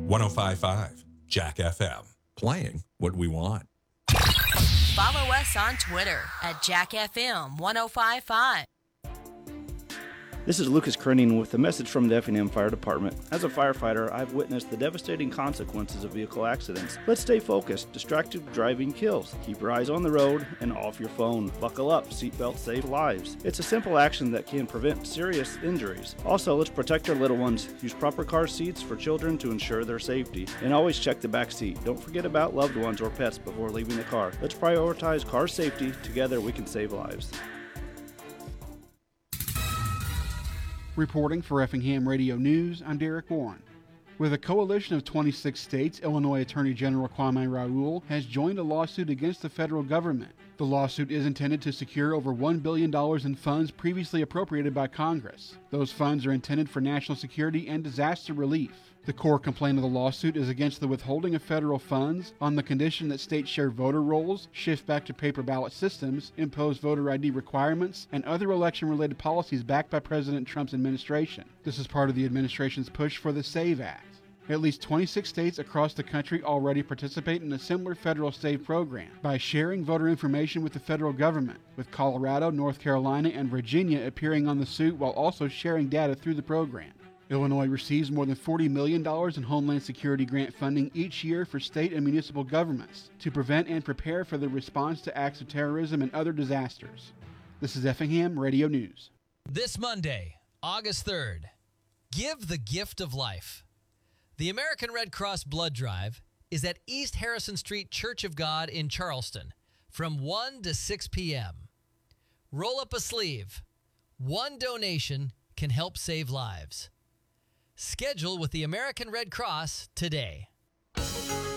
1055 Jack FM. Playing what we want. Follow us on Twitter at JackFM1055. This is Lucas Krenning with a message from the Effingham Fire Department. As a firefighter, I've witnessed the devastating consequences of vehicle accidents. Let's stay focused. Distracted driving kills. Keep your eyes on the road and off your phone. Buckle up. Seatbelts save lives. It's a simple action that can prevent serious injuries. Also, let's protect our little ones. Use proper car seats for children to ensure their safety. And always check the back seat. Don't forget about loved ones or pets before leaving the car. Let's prioritize car safety. Together, we can save lives. Reporting for Effingham Radio News, I'm Derek Warren. With a coalition of 26 states, Illinois Attorney General Kwame Raoul has joined a lawsuit against the federal government. The lawsuit is intended to secure over $1 billion in funds previously appropriated by Congress. Those funds are intended for national security and disaster relief. The core complaint of the lawsuit is against the withholding of federal funds on the condition that states share voter rolls, shift back to paper ballot systems, impose voter ID requirements, and other election-related policies backed by President Trump's administration. This is part of the administration's push for the SAVE Act. At least 26 states across the country already participate in a similar federal SAVE program by sharing voter information with the federal government, with Colorado, North Carolina, and Virginia appearing on the suit while also sharing data through the program. Illinois receives more than $40 million in Homeland Security grant funding each year for state and municipal governments to prevent and prepare for the response to acts of terrorism and other disasters. This is Effingham Radio News. This Monday, August 3rd, give the gift of life. The American Red Cross Blood Drive is at East Harrison Street Church of God in Charleston from 1 to 6 p.m. Roll up a sleeve. One donation can help save lives. Schedule with the American Red Cross today.